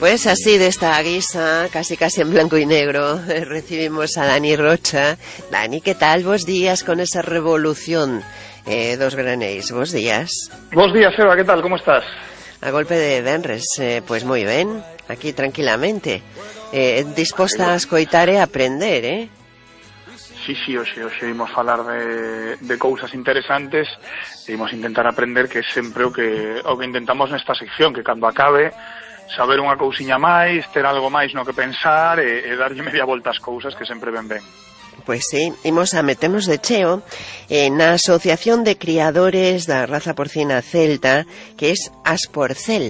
Pues así, de esta guisa, casi en blanco y negro, recibimos a Dani Rocha. Dani, ¿qué tal? Bos días con esa revolución dos granéis. Bos días. Bos días, Eva, ¿qué tal? ¿Cómo estás? A golpe de venres, pues moi ben, aquí tranquilamente. Disposta a escoitar e aprender, Sí, hoxe imos falar de cousas interesantes e imos intentar aprender, que é sempre o que intentamos nesta sección, que cando acabe saber unha cousiña máis, ter algo máis no que pensar e darlle media volta ás cousas, que sempre ben. Pois sí, imos a meternos de cheo na Asociación de Criadores da Raza Porcina Celta, que é Asporcel.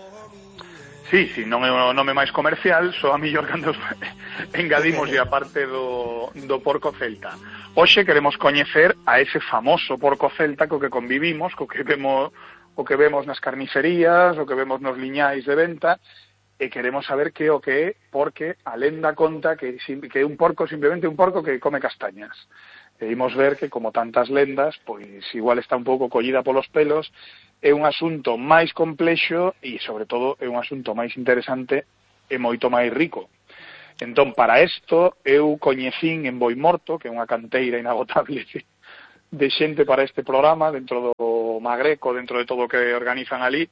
Sí, non é o nome máis comercial, só a mellor cando engadimos a parte do porco celta. Hoxe queremos coñecer a ese famoso porco celta co que convivimos, co que vemos nas carnicerías, o que vemos nos liñais de venta, e queremos saber que o que é, porque a lenda conta que é un porco, simplemente un porco que come castañas. E imos ver que, como tantas lendas, pois igual está un pouco collida polos pelos. É un asunto máis complexo e, sobre todo, é un asunto máis interesante e moito máis rico. Entón, para isto, eu coñecín en Boimorto, que é unha canteira inagotable de xente para este programa, dentro do Magreco, dentro de todo o que organizan ali,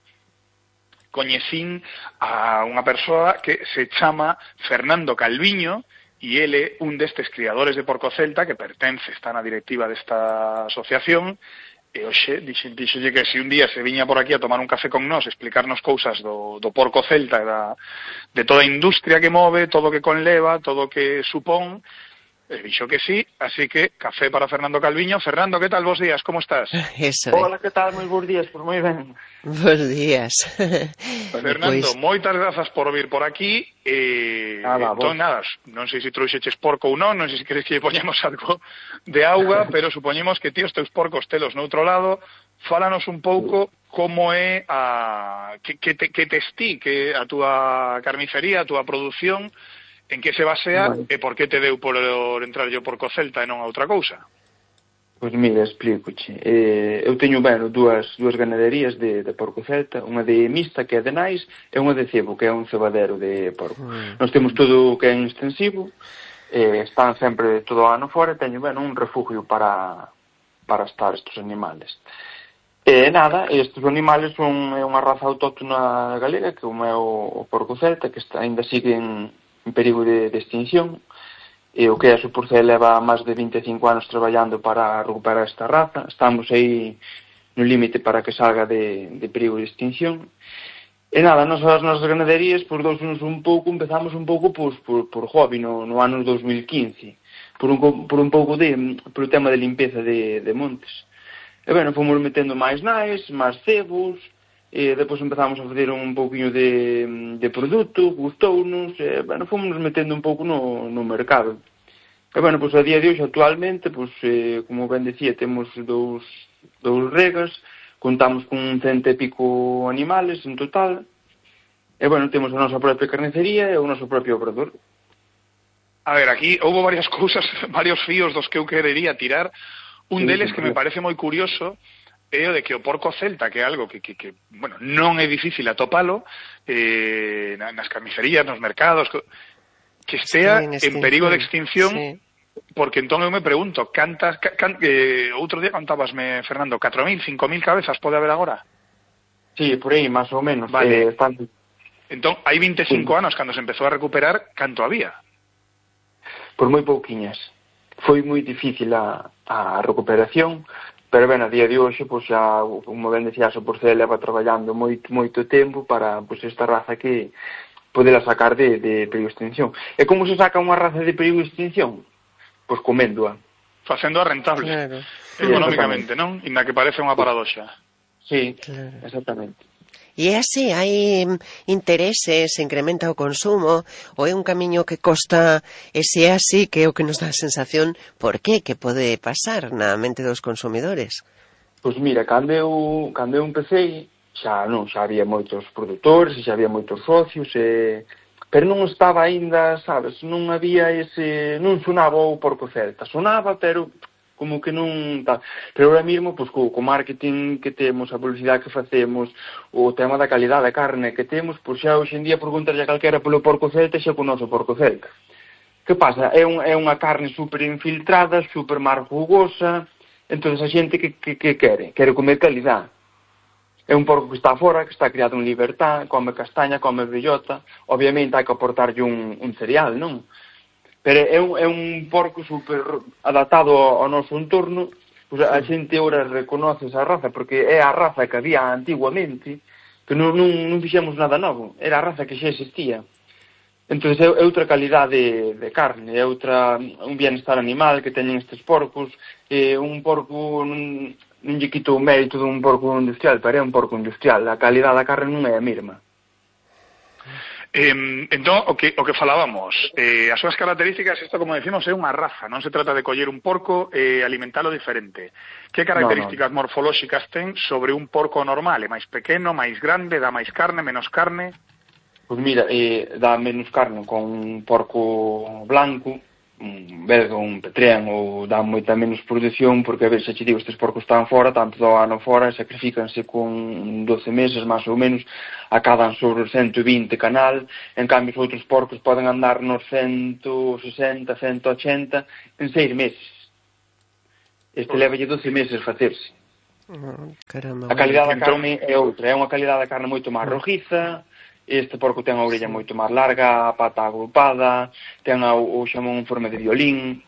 coñecín a unha persoa que se chama Fernando Calviño, e ele un destes criadores de porco celta que pertence, está na directiva desta asociación. E hoxe dixenlle que se un día se viña por aquí a tomar un café con nós, explicarnos cousas do porco celta e de toda a industria que move, todo o que conleva, todo o que supón, dixo que sí, así que café para Fernando Calviño. Fernando, que tal? Bos días, como estás? Eso. Hola, que tal? Moi bons días, pois moi ben. Bos días. Fernando, moitas grazas por vir por aquí. Entón, nada, non sei se trouxeches porco ou non sei se queres que lle poñamos algo de auga, pero supoñemos que ti os teus porcos telos noutro lado. Fálanos un pouco como é que tes ti, que a túa carnicería, a túa produción, en que se basea, e por que te deu por entrar o porco celta e non a outra cousa? Pois mira, explícoche. Eu teño, dúas ganaderías de porco celta, unha de mixta, que é de nais, e unha de cebo, que é un cebadero de porco. Nós temos todo o que é en extensivo, están sempre todo o ano fora, e teño, un refugio para estar estes animales. E nada, estes animales son unha raza autóctona galega, que é o porco celta, que ainda sigue en perigo de extinción, e o que é a Asporcel leva máis de 25 anos traballando para recuperar esta raza. Estamos aí no límite para que salga de perigo de extinción. E nada, as nosas ganaderías, por empezamos un pouco por hobby no ano 2015, por un pouco por o tema de limpeza de montes. E fomos metendo máis nais, máis cebos, e depois empezamos a fazer un pouquinho de produto, gustounos, e fomos metendo un pouco no mercado. E pois a día de hoxe, actualmente, pois, como ben decía, temos dous regas, contamos con 100 e pico animales en total, e temos a nosa propia carnicería e o noso propio obrador. A ver, aquí houve varias cousas, varios fíos dos que eu querería tirar. Un deles que me parece moi curioso é o de que o porco celta, que é algo que non é difícil atopalo nas carnicerías, nos mercados, que estea en perigo de extinción, sí. Porque entón eu me pregunto, outro día contábasme, Fernando, 4.000, 5.000 cabezas pode haber agora? Sí, por aí, máis ou menos. Vale. Entón, hai 25 anos, cando se empezou a recuperar, canto había? Por moi pouquiñas. Foi moi difícil a recuperación, pero a día de hoxe, pois xa, como ben decía, a Asporcel leva traballando moito tempo para esta raza que podela sacar de perigo de extinción. E como se saca unha raza de perigo de extinción? Pois coméndoa. Facéndoa rentable, claro. Económicamente, non? Inda que parece unha paradoxa. Sí, claro. Exactamente. E así, hai intereses, se incrementa o consumo, ou é un camiño que costa, e se é así, que é o que nos dá a sensación, por qué, que pode pasar na mente dos consumidores? Pois mira, cando eu empecé, xa había moitos produtores, xa había moitos socios, pero non estaba aínda, sabes, non había non sonaba o porco celta, sonaba, pero como que non tal. Pero ahora mesmo, pois, co marketing que temos, a publicidade que facemos, o tema da calidad da carne que temos, pois xa hoxe en día preguntarlle a calquera polo porco celta e xa conoce o porco celta. Que pasa? É unha carne super infiltrada, super marrugosa, entón a xente que quere? Quere comer calidad. É un porco que está fora, que está criado en libertad, come castaña, come bellota. Obviamente hai que aportarlle un cereal, non? Pero é un porco super adaptado ao noso entorno. Pois a xente ora reconoce esa raza, porque é a raza que había antiguamente, que non fixemos nada novo. Era a raza que xa existía. Entón é outra calidade de carne, é un bienestar animal que teñen estes porcos. Un porco non lle quito o mérito dun porco industrial, pero é un porco industrial. A calidade da carne non é a mesma. Entón, o que falábamos, as súas características, isto como decimos, é unha raza, non se trata de coller un porco e alimentalo diferente. Que características morfolóxicas ten sobre un porco normal? É máis pequeno, máis grande, dá máis carne, menos carne? Pois mira, dá menos carne con un porco blanco, un belga, un petrén, ou dá moita menos produción, porque a ver, se che digo, estes porcos están fora, tanto do ano fora, sacrifícanse con 12 meses, máis ou menos, acadan sobre os 120 canal, en cambio os outros porcos poden andar nos 160, 180 en 6 meses. Este levalle 12 meses facerse. A calidade da carne é outra, é unha calidade da carne moito máis rojiza. Este porco ten a orella moito máis larga, a pata agrupada, ten o xamón en forma de violín.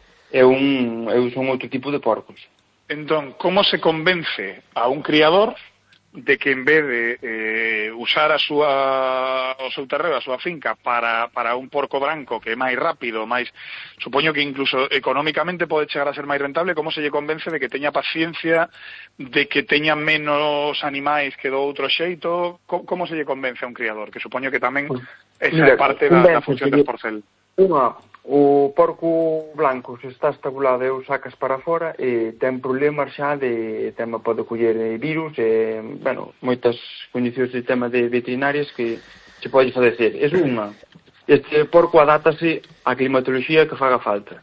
Son outro tipo de porcos. Entón, como se convence a un criador de que en vez de usar o seu terreo, a súa finca para un porco branco que é máis rápido, máis, supoño que incluso económicamente pode chegar a ser máis rentable, como se lle convence de que teña paciencia, de que teña menos animais que do outro xeito? Como se lle convence a un criador? Que supoño que tamén esa é parte da función de porcel. O porco blanco se está estabulado e o sacas para fora e ten problemas xa de tema, pode coller virus e, moitas condicións de tema de veterinarias que se pode fadecer. É unha. Este porco adátase á climatoloxía que faga falta.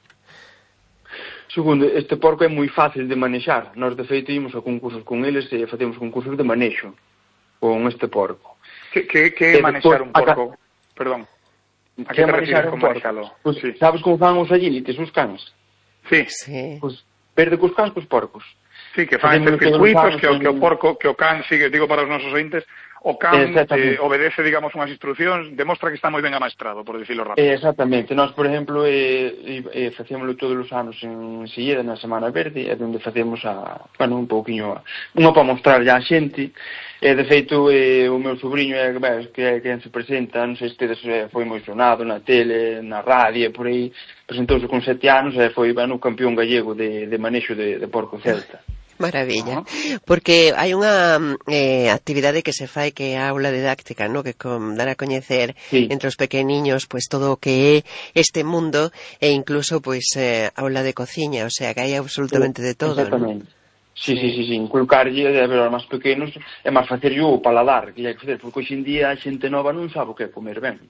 Segundo, este porco é moi fácil de manexar. Nós, de feito, ímos a concursos con eles e facemos concursos de manexo con este porco. Que é manexar un porco? Perdón. A que te refires con manexalo? Pues, sí. Sabes como fan os agilites, os cans? Sí. Pues, verde cos cans cos porcos. Sí, que fan estes circuitos que o porco, que o can sigue, digo para os nosos ointes, o can obedece, digamos, unhas instruccións, demostra que está moi ben amaestrado, por dicirlo rápido. Exactamente. Nós, por exemplo, facémoslo todos os anos en Silleda, na Semana Verde, é onde facemos un pouquiño, unha para mostrar a xente. De feito, o meu sobrinho que é quen se presenta, non sei se tedes, foi moi sonado na tele, na radio, por aí, presentouse con 7 anos e foi o campeón gallego de manexo de porco celta. Maravilla, porque hai unha actividade que se fai que é a aula didáctica, ¿no? Que dar a coñecer entre os pequeniños pues todo o que é este mundo e incluso pues aula de cociña, o sea que hai absolutamente de todo. Exactamente. ¿No? Sí, inculcarlle a ver aos máis pequenos é máis facerlle o paladar que hai que facer, porque hoxe en día a xente nova non sabe o que é comer ben.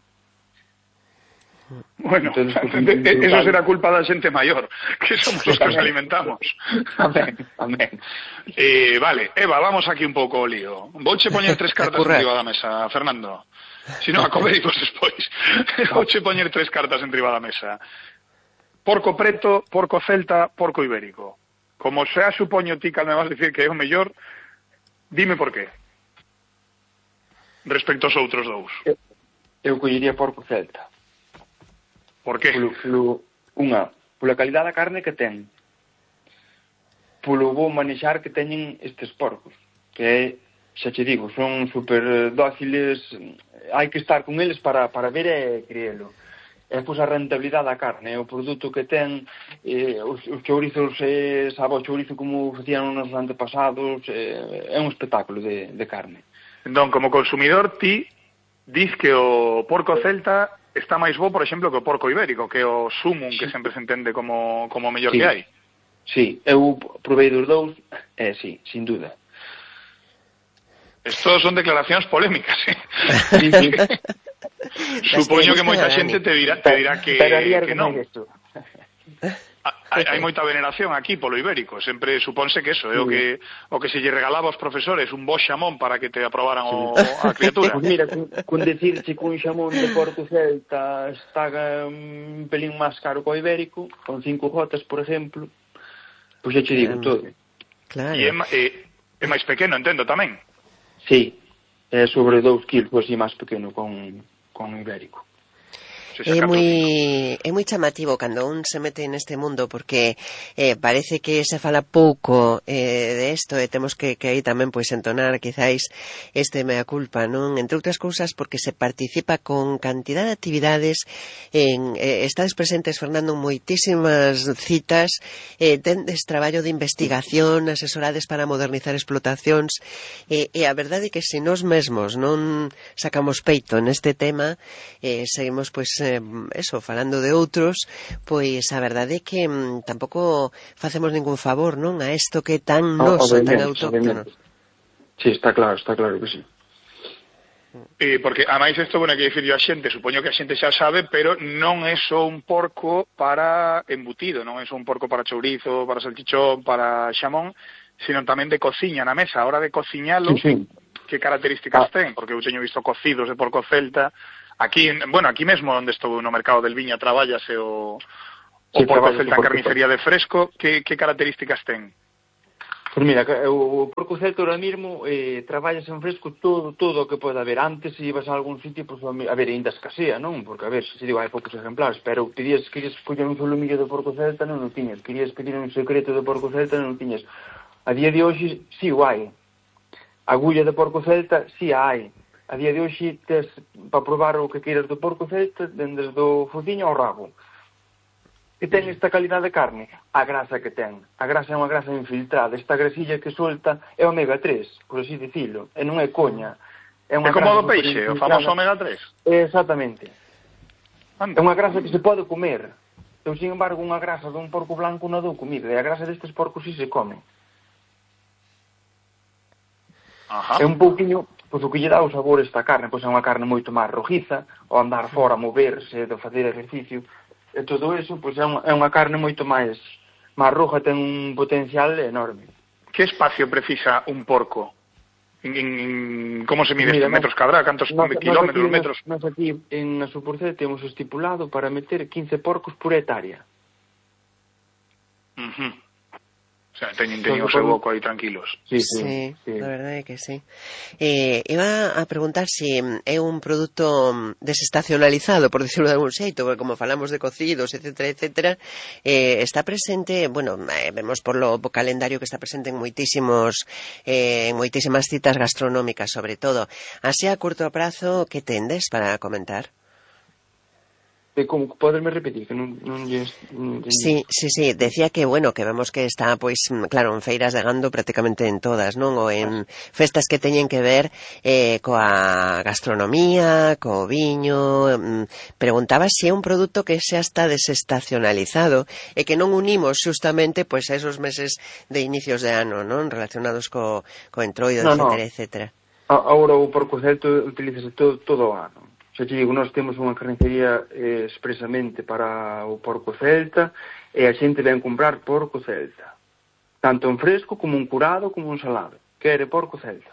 Bueno, entonces, eso será culpa da xente maior, que somos os que os alimentamos. Amén. Vale, Eva, vamos aquí un pouco o lío. Vouche poñer 3 cartas enriba da mesa, Fernando. Si non, acomédicos despois. Vouche poñer 3 cartas enriba da mesa. Porco preto, porco celta, porco ibérico. Como xa supoño ti que me vas dicir que é o mellor, dime por qué. Respecto aos outros dous. Eu collería porco celta. Por qué? Pola calidad da carne que ten. Polo bo manexar que teñen estes porcos. Que é, xa che digo, son super dóciles. Hai que estar con eles para ver e creelo. É pois a rentabilidade da carne, o produto que ten, os chourizos, sabe o chourizo como facían nos antepasados, é un espectáculo de carne. Entón, como consumidor, ti dis que o porco celta está máis bo, por exemplo, que o porco ibérico, que é o sumum que sempre se entende como mellor que hai. Sí, eu provei dos dous, sí, sin duda. Estos son declaracións polémicas, Sí. Supoño que moita xente te dirá que non. Hai moita veneración aquí polo ibérico, sempre suponse que eso é o que se lle regalaba aos profesores, un bo xamón para que te aprobaran a criatura. Pues mira, con decirche que un xamón de porco celta está un pelín máis caro que o ibérico, con 5 gotas, por exemplo, pois xa che digo todo. Claro. E é máis pequeno, entendo, tamén. Sí, é sobre 2 kilos, así máis pequeno con ibérico. É moi chamativo cando un se mete neste mundo porque parece que se fala pouco de isto e temos que aí tamén pois entonar quizáis este mea culpa, non? Entre outras cousas porque se participa con cantidad de actividades estades presentes, Fernando, en moitísimas citas, tendes traballo de investigación, asesorades para modernizar explotacións e a verdade é que se nós mesmos non sacamos peito neste tema seguimos pois eso, falando de outros, pois a verdade é que tampouco facemos ningún favor, non? A isto que é tan noso, tan autóctono. Sí, está claro que sí. Porque, ademais, isto, bueno, que dicir a xente, supoño que a xente xa sabe, pero non é só un porco para embutido, non é só un porco para chourizo, para salchichón, para xamón, sino tamén de cociña na mesa. A hora de cociñalo, sí. Que características ten? Porque eu teño visto cocidos de porco celta. Aquí mesmo onde estou no mercado del Viña traballase o porco celta en carnicería de fresco, que características ten? Pois mira, o porco celta ahora mesmo traballas en fresco todo o que pode haber. Antes, se ibas a algún sitio, pois, a ver, ainda escasea, non? Porque, a ver, se digo, hai poucos ejemplares, pero querías coller un solomillo de porco celta, non o tiñas. Querías pedir un secreto de porco celta, non o tiñas. A día de hoxe, si o hai. Agulla de porco celta, si a hai. A día de hoxe tes para probar o que queiras do porco celta, desde do fociño ao rabo. Que ten esta calidad de carne? A grasa que ten. A grasa é unha grasa infiltrada. Esta grasilla que solta é omega 3, por así dicilo. E non é coña. É como do peixe, o famoso omega 3. Exactamente. É unha grasa que se pode comer. Eu, sin embargo, unha grasa dun porco blanco non dou comida. E a grasa destes porcos si se come. Ajá. É un pouquiño... Pois o que lle dá o sabor esta carne, pois é unha carne moito máis rojiza, ao andar fora, moverse, de facer exercicio, e todo eso, pois é unha carne moito máis roja, ten un potencial enorme. Que espacio precisa un porco? Como se mide este metros cadrados? Cantos kilómetros, metros? Nós aquí en a Suporcel temos estipulado para meter 15 porcos por hectárea. O sea, teñen o seu boco aí tranquilos. Sí, a verdade é que sí. Iba a preguntar se é un produto desestacionalizado, por decirlo de algún xeito, porque como falamos de cocidos, etcétera, está presente, bueno, vemos por lo calendario que está presente en moitísimas citas gastronómicas, sobre todo. Así a curto prazo, que tendes para comentar? Como poderme repetir que non Sí, decía que bueno, que vemos que está pois claro, en feiras de gando prácticamente en todas, non? Ou en festas que teñen que ver coa gastronomía, co viño. Preguntaba se é un produto que xa está desestacionalizado e que non unimos justamente pois a esos meses de inicios de ano, non? Relacionados co entroido, etcétera. Agora o porco celta utilízase todo o ano. Xa te digo, nós temos unha carnicería expresamente para o porco celta e a xente ven comprar porco celta. Tanto en fresco, como un curado, como un salado. Quere porco celta.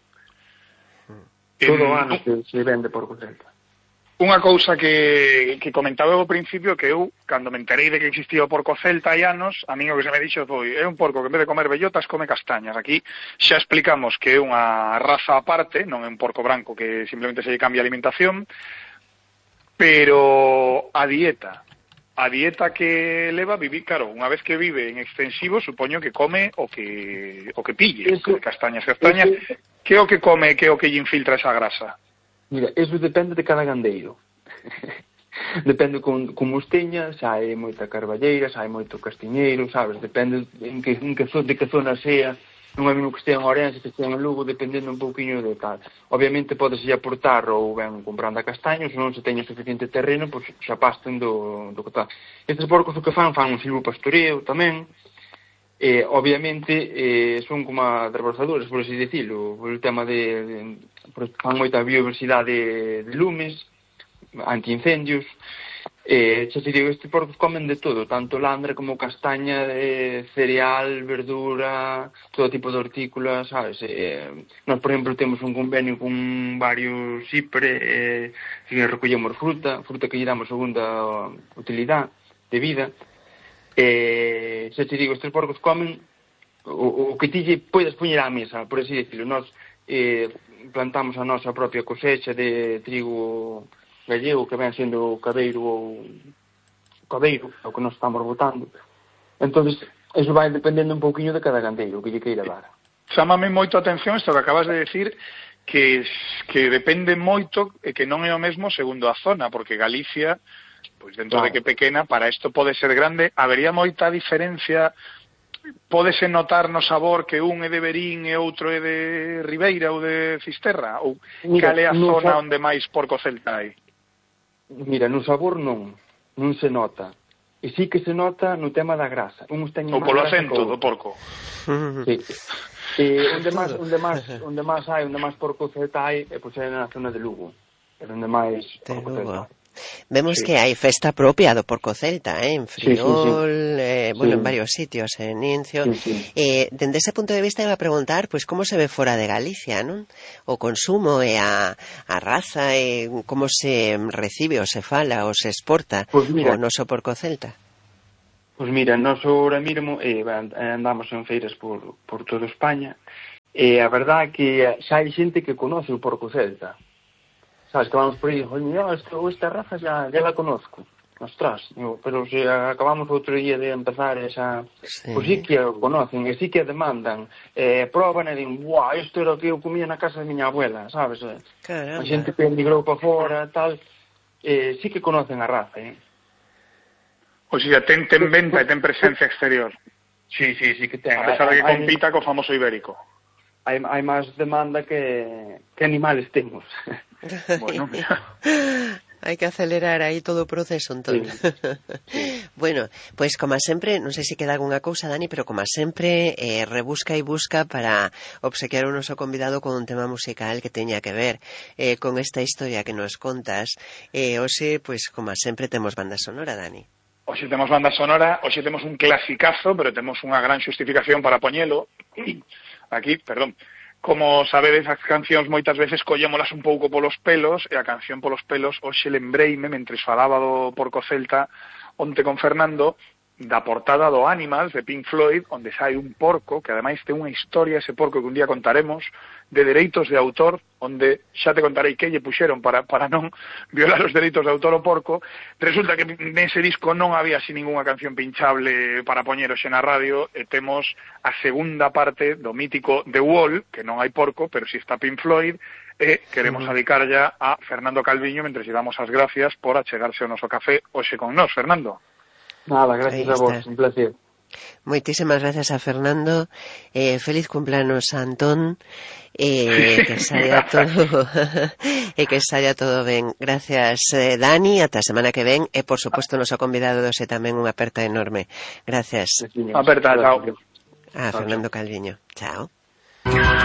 Todo o ano se vende porco celta. Unha cousa que comentaba ao principio, que eu, cando me enterei de que existía o porco celta hai anos, a mí o que se me dixo foi, é un porco que en vez de comer bellotas come castañas. Aquí xa explicamos que é unha raza aparte, non é un porco branco que simplemente se lle cambia a alimentación, pero a dieta que leva vivir, claro, unha vez que vive en extensivo, supoño que come o que pille, castañas, que é o que come, que é o que lle infiltra esa grasa. Mira, eso depende de cada gandeiro. Depende como os teña, xa hai moita carballeira, xa hai moito castiñeiro, sabes? Depende de que zona sea. Non é mesmo que estea en Ourense, que estea en Lugo, dependendo un pouquiño de tal. Obviamente podes aportar ou ben comprando a castaños, se non se teña suficiente terreno, pois xa pasten do que tal. Estes porcos o que fan un silvopastoreo tamén. Obviamente son como adrebozadores, por así decirlo, por el tema de fan moita biodiversidade de lumes, antiincendios, Xa te digo, estes porcos comen de todo, tanto landre como castaña, cereal, verdura, todo tipo de hortícolas, sabes? Nós, por exemplo, temos un convenio con varios IPRE, que recollemos fruta que lle damos segunda utilidade de vida. Xa te digo, estes porcos comen o que ti lle podes poñer á mesa, por así decirlo. Nós plantamos a nosa propia cosecha de trigo gallego, que ven sendo o cabeiro, o que nós estamos botando. Entonces, eso vai dependendo un pouquiño de cada gandeiro, o que lle queira dar. Chámame moito a atención isto que acabas de decir, que depende moito e que non é o mesmo segundo a zona, porque Galicia, pois dentro de que pequena, para isto pode ser grande, habería moita diferencia. Pódese notar no sabor que un é de Verín e outro é de Ribeira ou de Fisterra? Ou cal é a zona onde máis porco celta hai? Mira, no sabor non se nota. E sí que se nota no tema da grasa. Ou polo acento do porco. Sí. Onde máis porco celta hai, pois é na zona de Lugo. É onde máis porco celta. Vemos que hai festa propia do porco celta, en Friol, en varios sitios, en Incio. Dende ese punto de vista iba a preguntar, pois, como se ve fora de Galicia, non? O consumo e a raza, como se recibe ou se fala ou se exporta o noso porco celta? Pois mira, nós ahora mesmo andamos en feiras por toda España, e a verdade é que xa hai xente que conoce o porco celta. Sabes, que vamos por aí, esta raza ya la conozco, ostras, pero se acabamos outro día de empezar esa, pois sí que o conocen, e sí que demandan, proban e din, guau, isto era o que eu comía na casa de miña abuela, sabes? A xente que emigrou para fora, tal, sí que conocen a raza, O sea, ten venta e ten presencia exterior. Sí que ten. A pesar de que compita co famoso ibérico. Hai máis demanda que animales temos. Bueno, mira. Hai que acelerar aí todo o proceso, entón. Bueno, pois como sempre, non sei se queda algunha cousa, Dani, pero como sempre, rebusca e busca para obsequiar o noso convidado con un tema musical que teña que ver con esta historia que nos contas. Hoxe, pois como sempre, temos banda sonora, Dani. Hoxe temos banda sonora, hoxe temos un clasicazo, pero temos unha gran xustificación para poñelo. Aquí, perdón. Como sabedes, as cancións moitas veces collémolas un pouco polos pelos, e a canción polos pelos hoxe lembreime, mentre falaba do porco celta onte con Fernando, da portada do Animals de Pink Floyd, onde sai un porco, que ademais ten unha historia, ese porco que un día contaremos, de dereitos de autor, onde xa te contarei que lle puxeron para non violar os dereitos de autor o porco. Resulta que nese disco non había así ninguna canción pinchable para poñer hoxe na radio, e temos a segunda parte do mítico The Wall, que non hai porco, pero si está Pink Floyd, e queremos dedicar ya a Fernando Calviño, mentre lle damos as gracias por achegarse ao noso café hoxe con nós, Fernando. Nada, gracias a vos, un placer. Moitísimas gracias a Fernando, feliz cumpleanos a Antón, que saia todo e que saia todo ben. Gracias, Dani, ata a semana que ven, e por suposto noso convidado doce tamén unha aperta enorme. Gracias. Aperta, chao. A Fernando Calviño. Chao.